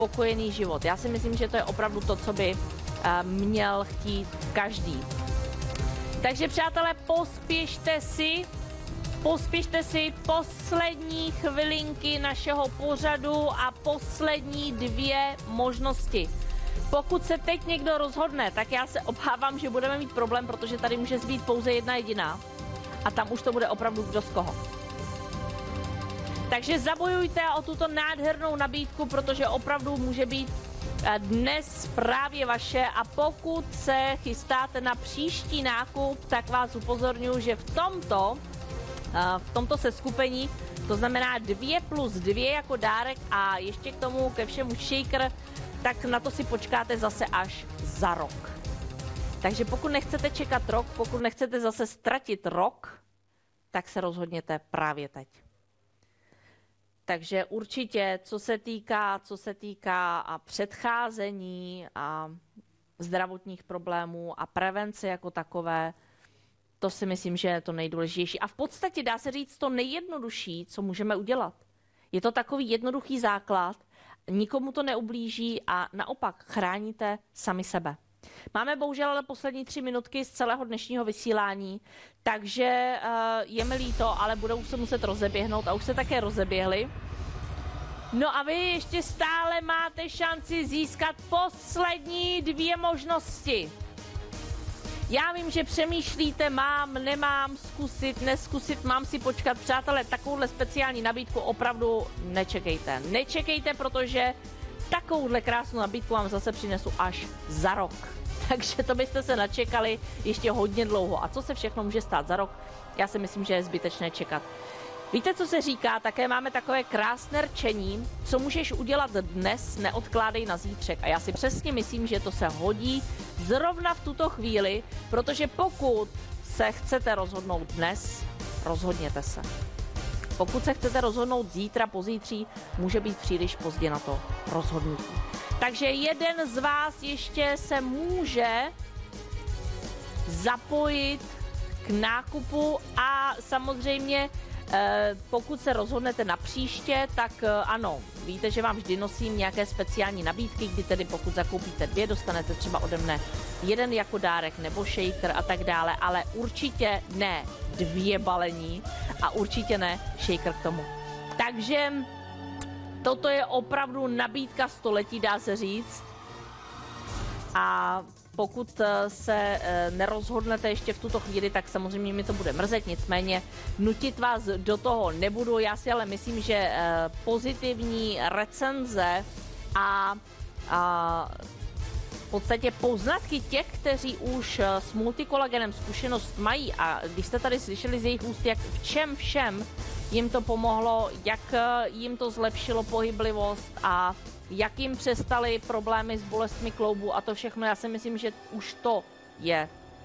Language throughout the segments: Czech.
spokojený život. Já si myslím, že to je opravdu to, co by měl chtít každý. Takže přátelé, pospěšte si poslední chvilinky našeho pořadu a poslední 2 možnosti. Pokud se teď někdo rozhodne, tak já se obávám, že budeme mít problém, protože tady může zbýt pouze jedna jediná. A tam už to bude opravdu kdo z koho. Takže zabojujte o tuto nádhernou nabídku, protože opravdu může být dnes právě vaše. A pokud se chystáte na příští nákup, tak vás upozorňuji, že v tomto seskupení, to znamená 2+2 jako dárek a ještě k tomu ke všemu shaker, tak na to si počkáte zase až za rok. Takže pokud nechcete čekat rok, pokud nechcete zase ztratit rok, tak se rozhodněte právě teď. Takže určitě, co se týká a předcházení a zdravotních problémů a prevence jako takové, to si myslím, že je to nejdůležitější. A v podstatě dá se říct to nejjednodušší, co můžeme udělat. Je to takový jednoduchý základ, nikomu to neublíží a naopak chráníte sami sebe. Máme bohužel ale poslední 3 minutky z celého dnešního vysílání, takže je mi líto, ale budou se muset rozeběhnout a už se také rozeběhly. No a vy ještě stále máte šanci získat poslední 2 možnosti. Já vím, že přemýšlíte, mám, nemám, zkusit, neskusit, mám si počkat. Přátelé, takovouhle speciální nabídku opravdu nečekejte. Nečekejte, protože takovouhle krásnou nabídku vám zase přinesu až za rok. Takže to byste se načekali ještě hodně dlouho. A co se všechno může stát za rok, já si myslím, že je zbytečné čekat. Víte, co se říká? Také máme takové krásné rčení, co můžeš udělat dnes, neodkládej na zítřek. A já si přesně myslím, že to se hodí zrovna v tuto chvíli, protože pokud se chcete rozhodnout dnes, rozhodněte se. Pokud se chcete rozhodnout zítra, pozítří, může být příliš pozdě na to rozhodnutí. Takže jeden z vás ještě se může zapojit k nákupu a samozřejmě pokud se rozhodnete na příště, tak ano, víte, že vám vždy nosím nějaké speciální nabídky, kdy tedy pokud zakoupíte 2, dostanete třeba ode mne 1 jako dárek nebo shaker a tak dále, ale určitě ne 2 balení a určitě ne shaker k tomu. Takže toto je opravdu nabídka století, dá se říct. A pokud se nerozhodnete ještě v tuto chvíli, tak samozřejmě mi to bude mrzet, nicméně nutit vás do toho nebudu. Já si ale myslím, že pozitivní recenze a v podstatě poznatky těch, kteří už s multikolagenem zkušenost mají a když jste tady slyšeli z jejich úst, jak v čem všem jim to pomohlo, jak jim to zlepšilo pohyblivost a jak jim přestaly problémy s bolestmi kloubů a to všechno, já si myslím, že už to je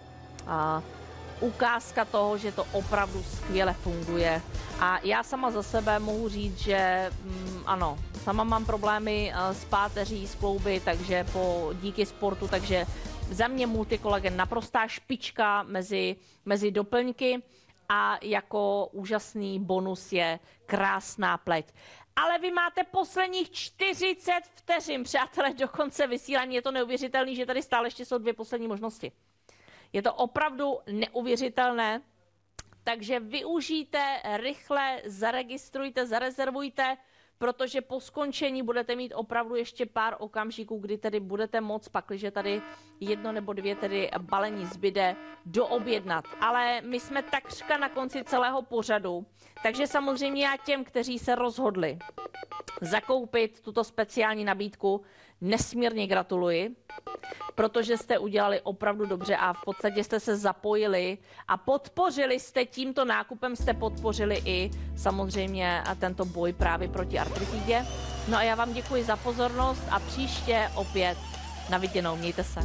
ukázka toho, že to opravdu skvěle funguje. A já sama za sebe mohu říct, že ano, sama mám problémy s páteří, s klouby, takže díky sportu, takže za mě multikolagen naprostá špička mezi doplňky a jako úžasný bonus je krásná pleť. Ale vy máte posledních 40 vteřin, přátelé, do konce vysílání. Je to neuvěřitelné, že tady stále ještě jsou 2 poslední možnosti. Je to opravdu neuvěřitelné, takže využijte, rychle zaregistrujte, zarezervujte, protože po skončení budete mít opravdu ještě pár okamžiků, kdy tedy budete moct, pakliže tady 1 nebo 2 tedy balení zbyde, doobjednat. Ale my jsme takřka na konci celého pořadu, takže samozřejmě já těm, kteří se rozhodli zakoupit tuto speciální nabídku, nesmírně gratuluji, protože jste udělali opravdu dobře a v podstatě jste se zapojili a podpořili jste tímto nákupem, jste podpořili i samozřejmě tento boj právě proti artritidě. No a já vám děkuji za pozornost a příště opět na viděnou. Mějte se.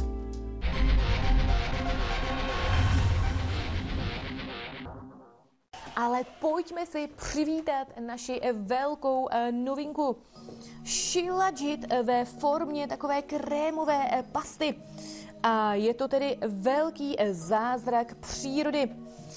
Ale pojďme si přivítat naši velkou novinku. Shilajit ve formě takové krémové pasty. A je to tedy velký zázrak přírody,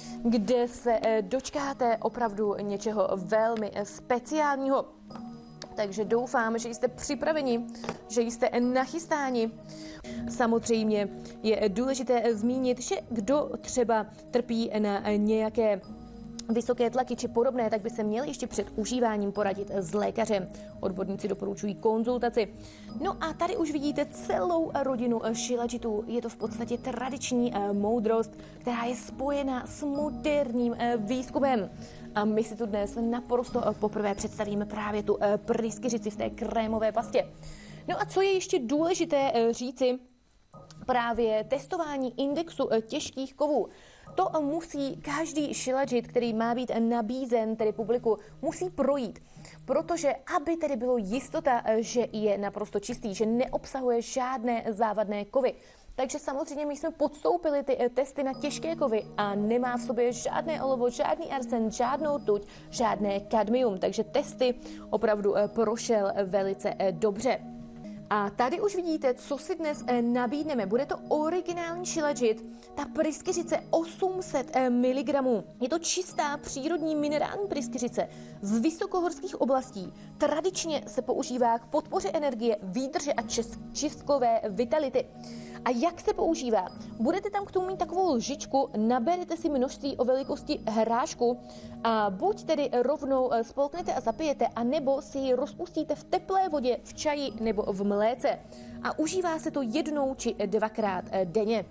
kde se dočkáte opravdu něčeho velmi speciálního. Takže doufám, že jste připraveni, že jste nachystáni. Samozřejmě je důležité zmínit, že kdo třeba trpí na nějaké vysoké tlaky či podobné, tak by se měl ještě před užíváním poradit s lékařem. Odborníci doporučují konzultaci. No a tady už vidíte celou rodinu Shilajitů. Je to v podstatě tradiční moudrost, která je spojena s moderním výzkumem. A my si tu dnes naprosto poprvé představíme právě tu pryskyřici v té krémové pastě. No a co je ještě důležité říci, právě testování indexu těžkých kovů. To musí každý Shilajit, který má být nabízen tedy publiku, musí projít. Protože aby tedy bylo jistota, že je naprosto čistý, že neobsahuje žádné závadné kovy. Takže samozřejmě my jsme podstoupili ty testy na těžké kovy a nemá v sobě žádné olovo, žádný arsen, žádnou rtuť, žádné kadmium. Takže testy opravdu prošel velice dobře. A tady už vidíte, co si dnes nabídneme. Bude to originální Shilajit, ta pryskyřice 800 mg. Je to čistá přírodní minerální pryskyřice z vysokohorských oblastí. Tradičně se používá k podpoře energie, výdrže a čistkové vitality. A jak se používá? Budete tam k tomu mít takovou lžičku, naberete si množství o velikosti hrášku a buď tedy rovnou spolknete a zapijete, anebo si ji rozpustíte v teplé vodě, v čaji nebo v mléce. A užívá se to 1 či 2krát denně.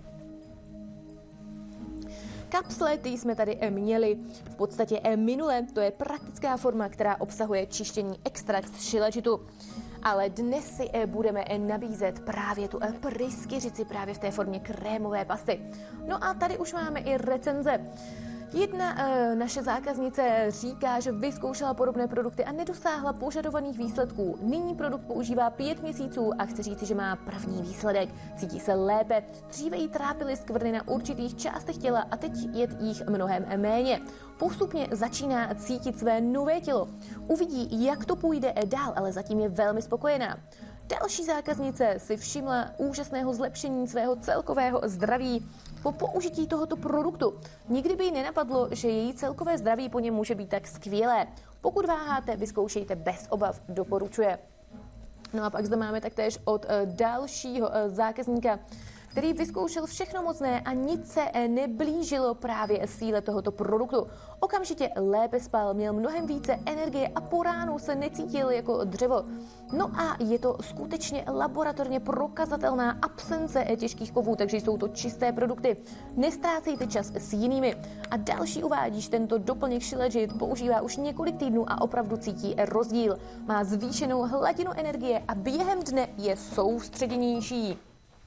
Kapsle, ty jsme tady měli v podstatě minule, to je praktická forma, která obsahuje čištění extrakt z Shilajitu. Ale dnes si budeme nabízet právě tu pryskyřici právě v té formě krémové pasty. No a tady už máme i recenze. Jedna naše zákaznice říká, že vyzkoušela podobné produkty a nedosáhla požadovaných výsledků. Nyní produkt používá 5 měsíců a chce říci, že má první výsledek. Cítí se lépe. Dříve jí trápily skvrny na určitých částech těla a teď je jich mnohem méně. Postupně začíná cítit své nové tělo. Uvidí, jak to půjde dál, ale zatím je velmi spokojená. Další zákaznice si všimla úžasného zlepšení svého celkového zdraví po použití tohoto produktu. Nikdy by jí nenapadlo, že její celkové zdraví po něm může být tak skvělé. Pokud váháte, vyzkoušejte bez obav, doporučuje. No a pak zde máme taktéž od dalšího zákazníka, který vyzkoušel všechno mocné a nic se neblížilo právě síle tohoto produktu. Okamžitě lépe spal, měl mnohem více energie a po ránu se necítil jako dřevo. No a je to skutečně laboratorně prokazatelná absence těžkých kovů, takže jsou to čisté produkty. Nestrácejte čas s jinými. A další uvádí, že tento doplněk Shilajit používá už několik týdnů a opravdu cítí rozdíl. Má zvýšenou hladinu energie a během dne je soustředěnější.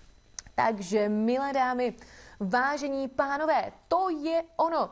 Takže, milé dámy, vážení pánové, to je ono.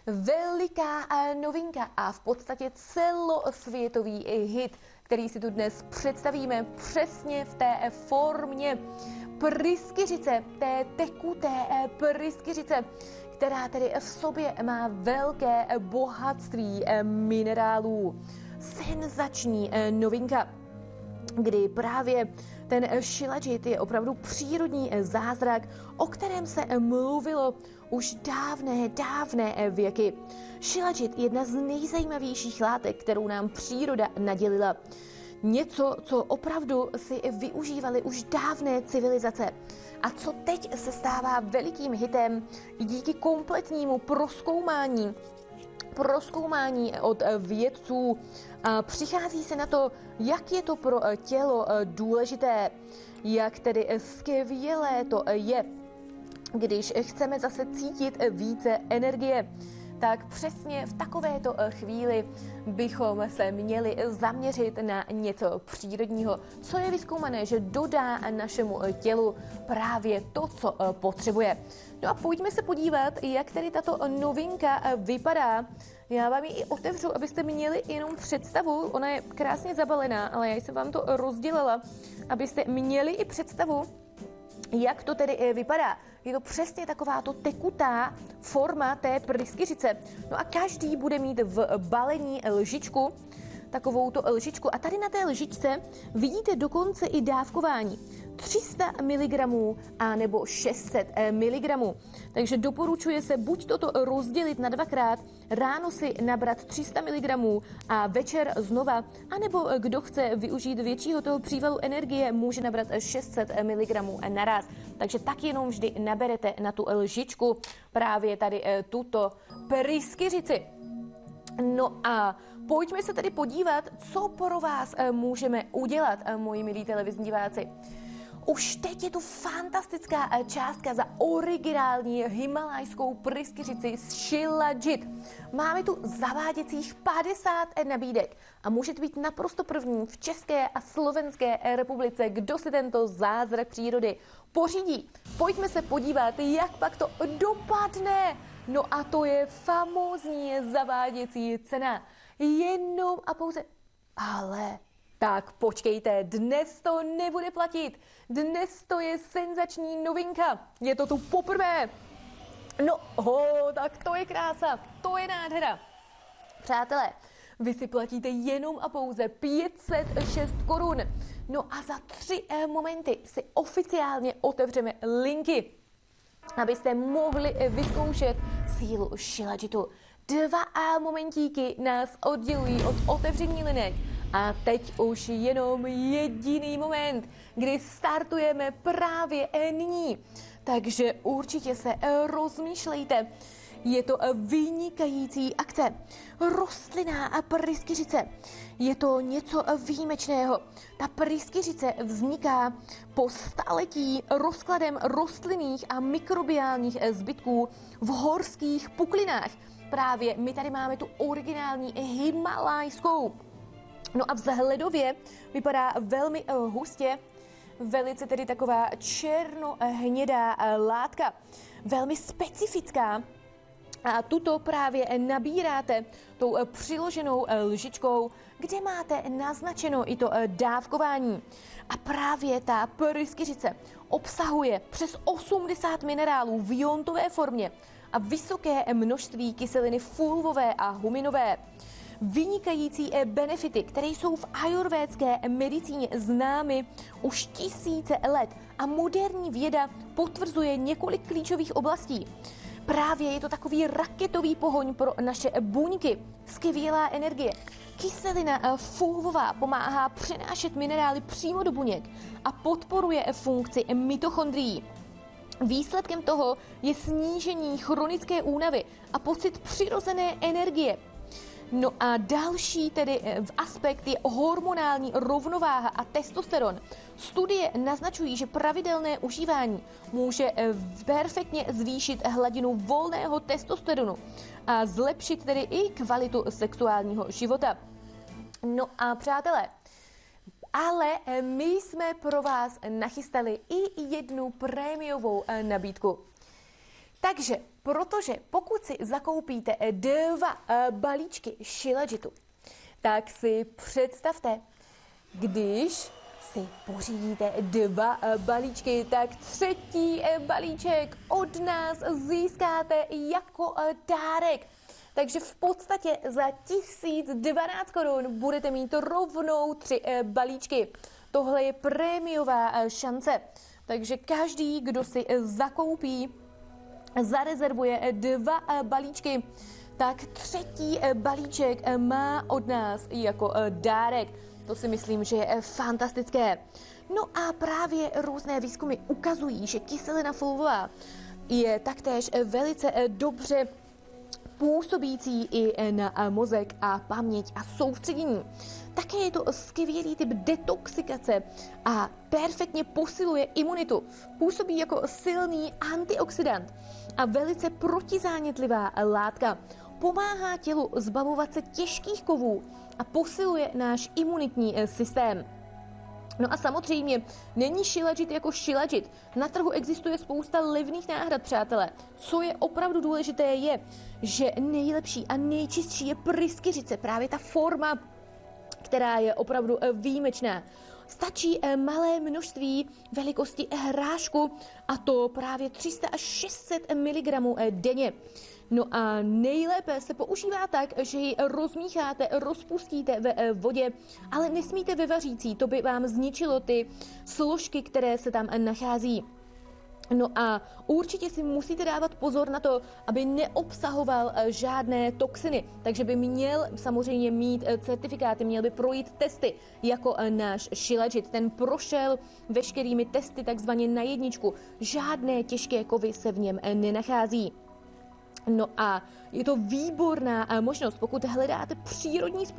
Veliká novinka a v podstatě celosvětový hit, který si tu dnes představíme přesně v té formě pryskyřice, té tekuté pryskyřice, která tedy v sobě má velké bohatství minerálů. Senzační novinka, kdy právě ten Shilajit je opravdu přírodní zázrak, o kterém se mluvilo už dávné věky. Shilajit je jedna z nejzajímavějších látek, kterou nám příroda nadělila. Něco, co opravdu si využívaly už dávné civilizace. A co teď se stává velikým hitem i díky kompletnímu prozkoumání od vědců. Přichází se na to, jak je to pro tělo důležité, jak tedy skvělé to je, když chceme zase cítit více energie. Tak přesně v takovéto chvíli bychom se měli zaměřit na něco přírodního, co je vyzkoumané, že dodá našemu tělu právě to, co potřebuje. No a pojďme se podívat, jak tedy tato novinka vypadá. Já vám ji i otevřu, abyste měli jenom představu. Ona je krásně zabalená, ale já jsem vám to rozdělila, abyste měli i představu, jak to tedy vypadá. Je to přesně takováto tekutá forma té pryskyřice. No a každý bude mít v balení lžičku, takovouto lžičku. A tady na té lžičce vidíte dokonce i dávkování. 300 mg a nebo 600 mg. Takže doporučuje se buď toto rozdělit na dvakrát, ráno si nabrat 300 mg a večer znova, anebo kdo chce využít většího toho přívalu energie, může nabrat 600 mg naraz. Takže tak jenom vždy naberete na tu lžičku právě tady tuto pryskyřici. No a pojďme se tedy podívat, co pro vás můžeme udělat, moji milí televizní diváci. Už teď je tu fantastická částka za originální himalajskou pryskyřici z Shilajit. Máme tu zaváděcích 50 nabídek a můžete být naprosto první v České a Slovenské republice, kdo si tento zázrak přírody pořídí. Pojďme se podívat, jak pak to dopadne. No a to je famózní zaváděcí cena. Jenom a pouze. Ale tak počkejte, dnes to nebude platit. Dnes to je senzační novinka. Je to tu poprvé. No, tak to je krása, to je nádhera. Přátelé, vy si platíte jenom a pouze 506 korun. No a za 3 momenty si oficiálně otevřeme linky, abyste mohli vyzkoušet sílu Shilajitu. 2 momentíky nás oddělují od otevření linek. A teď už jenom jediný moment, kdy startujeme právě nyní. Takže určitě se rozmýšlejte. Je to vynikající akce. Rostlinná pryskyřice. Je to něco výjimečného. Ta pryskyřice vzniká po staletí rozkladem rostlinných a mikrobiálních zbytků v horských puklinách. Právě my tady máme tu originální himalajskou. No a vzhledově vypadá velmi hustě, velice tedy taková černohnědá látka, velmi specifická. A tuto právě nabíráte tou přiloženou lžičkou, kde máte naznačeno i to dávkování. A právě ta pryskyřice obsahuje přes 80 minerálů v iontové formě a vysoké množství kyseliny fulvové a huminové. Vynikající benefity, které jsou v ajurvédské medicíně známy už tisíce let a moderní věda potvrzuje několik klíčových oblastí. Právě je to takový raketový pohoň pro naše buňky, skvělá energie. Kyselina fulvová pomáhá přenášet minerály přímo do buněk a podporuje funkci mitochondrií. Výsledkem toho je snížení chronické únavy a pocit přirozené energie. No a další tedy aspekt je hormonální rovnováha a testosteron. Studie naznačují, že pravidelné užívání může perfektně zvýšit hladinu volného testosteronu a zlepšit tedy i kvalitu sexuálního života. No a přátelé, ale my jsme pro vás nachystali i jednu prémiovou nabídku. Takže, protože pokud si zakoupíte 2 balíčky Shilajitu, tak si představte, když si pořídíte 2 balíčky, tak 3. balíček od nás získáte jako dárek. Takže v podstatě za 1012 korun budete mít rovnou 3 balíčky. Tohle je prémiová šance. Takže každý, kdo si zakoupí, zarezervuje 2 balíčky, tak 3. balíček má od nás jako dárek. To si myslím, že je fantastické. No a právě různé výzkumy ukazují, že kyselina fulvová je taktéž velice dobře působící i na mozek a paměť a soustředění. Také je to skvělý typ detoxikace a perfektně posiluje imunitu. Působí jako silný antioxidant a velice protizánětlivá látka. Pomáhá tělu zbavovat se těžkých kovů a posiluje náš imunitní systém. No a samozřejmě není Shilajit jako Shilajit. Na trhu existuje spousta levných náhrad, přátelé. Co je opravdu důležité je, že nejlepší a nejčistší je pryskyřice, právě ta forma, která je opravdu výjimečná. Stačí malé množství velikosti hrášku, a to právě 300 až 600 mg denně. No a nejlépe se používá tak, že ji rozmícháte, rozpustíte ve vodě, ale nesmíte ve vařící, to by vám zničilo ty složky, které se tam nachází. No a určitě si musíte dávat pozor na to, aby neobsahoval žádné toxiny, takže by měl samozřejmě mít certifikáty, měl by projít testy jako náš Shilajit. Ten prošel veškerými testy takzvaně na jedničku, žádné těžké kovy se v něm nenachází. No a je to výborná možnost, pokud hledáte přírodní způsob